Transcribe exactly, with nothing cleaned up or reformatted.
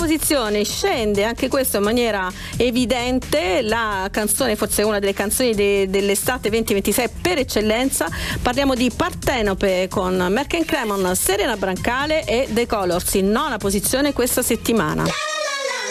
posizione scende anche questo in maniera evidente la canzone, forse una delle canzoni de- dell'estate venti ventisei per eccellenza. Parliamo di Partenope con Merck and Cremon, Serena Brancale e The Colors in nona posizione questa settimana.